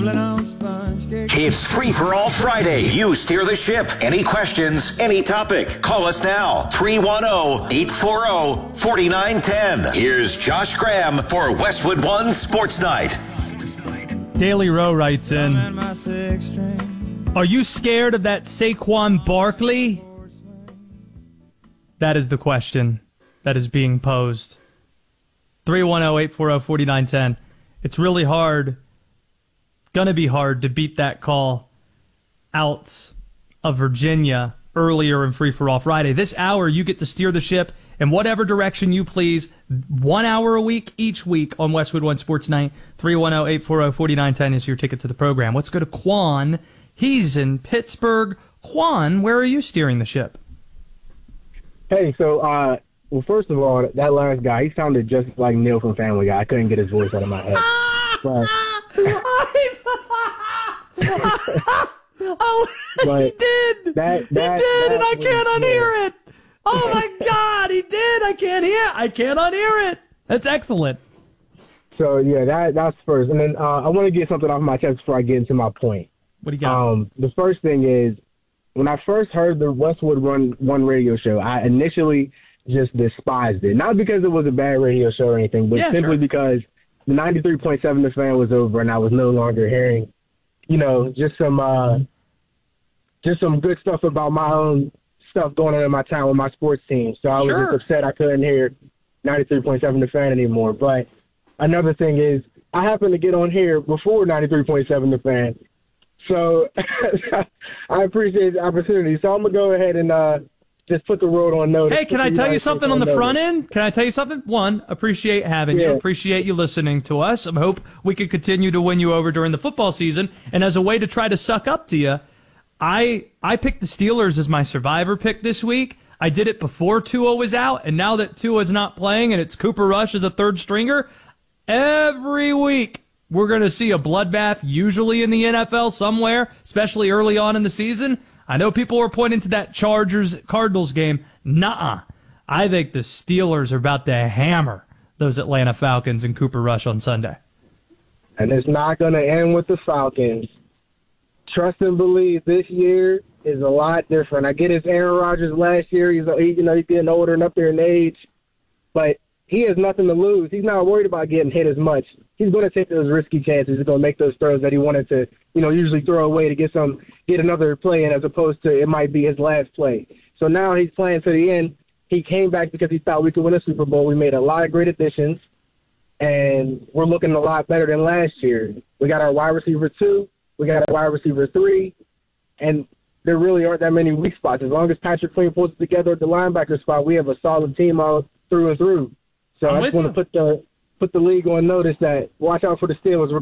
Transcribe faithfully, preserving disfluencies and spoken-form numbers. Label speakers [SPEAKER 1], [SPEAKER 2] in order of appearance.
[SPEAKER 1] It's Free for All Friday. You steer the ship. Any questions, any topic. Call us now. three one zero, eight four zero, four nine one zero. Here's Josh Graham for Westwood One Sports Night.
[SPEAKER 2] Daily Row writes in, are you scared of that Saquon Barkley? That is the question that is being posed. three one zero, eight four zero, four nine one zero. It's really hard, going to be hard to beat that call out of Virginia earlier in Free for All Friday. This hour, you get to steer the ship in whatever direction you please. One hour a week, each week on Westwood One Sports Night. three one zero, eight four zero, four nine one zero is your ticket to the program. Let's go to Quan. He's in Pittsburgh. Quan, where are you steering the ship?
[SPEAKER 3] Hey, so, uh, well, first of all, that last guy, he sounded just like Neil from Family Guy. I couldn't get his voice out of my head. But,
[SPEAKER 2] oh,
[SPEAKER 3] but
[SPEAKER 2] he did.
[SPEAKER 3] That, that,
[SPEAKER 2] he did,
[SPEAKER 3] that
[SPEAKER 2] and I
[SPEAKER 3] was,
[SPEAKER 2] can't unhear
[SPEAKER 3] yeah.
[SPEAKER 2] it. Oh, my God, he did. I can't hear I can't unhear it. That's excellent.
[SPEAKER 3] So, yeah, that that's first. And then uh, I want to get something off my chest before I get into my point.
[SPEAKER 2] What do you got?
[SPEAKER 3] Um, the first thing is, when I first heard the Westwood Run One radio show, I initially just despised it. Not because it was a bad radio show or anything, but
[SPEAKER 2] yeah,
[SPEAKER 3] simply
[SPEAKER 2] sure.
[SPEAKER 3] because the ninety-three point seven The Fan was over and I was no longer hearing, you know, just some uh, just some good stuff about my own stuff going on in my town with my sports team. So I was
[SPEAKER 2] Sure.
[SPEAKER 3] just upset I couldn't hear ninety-three point seven The Fan anymore. But another thing is, I happened to get on here before ninety-three point seven The Fan. So I appreciate the opportunity. So I'm going to go ahead and uh, just put the road on notice.
[SPEAKER 2] Hey, can I tell you something on the front end? Can I tell you something? One, appreciate having
[SPEAKER 3] Yeah.
[SPEAKER 2] you. Appreciate you listening to us. I hope we could continue to win you over during the football season. And as a way to try to suck up to you, I I picked the Steelers as my survivor pick this week. I did it before Tua was out, and now that Tua's not playing and it's Cooper Rush as a third stringer, every week we're going to see a bloodbath, usually in the N F L somewhere, especially early on in the season. I know people were pointing to that Chargers-Cardinals game. Nuh-uh. I think the Steelers are about to hammer those Atlanta Falcons and Cooper Rush on Sunday.
[SPEAKER 3] And it's not going to end with the Falcons. Trust and believe this year is a lot different. I get it's Aaron Rodgers last year. He's, you know, he's getting older and up there in age. But he has nothing to lose. He's not worried about getting hit as much. He's going to take those risky chances. He's going to make those throws that he wanted to, you know, usually throw away to get some, get another play in, as opposed to it might be his last play. So now he's playing to the end. He came back because he thought we could win a Super Bowl. We made a lot of great additions, and we're looking a lot better than last year. We got our wide receiver two. We got our wide receiver three, and there really aren't that many weak spots. As long as Patrick Queen pulls it together at the linebacker spot, we have a solid team all through and through. So
[SPEAKER 2] I'm
[SPEAKER 3] I just
[SPEAKER 2] with
[SPEAKER 3] want to put the put the league on notice that watch out for the Steelers. We're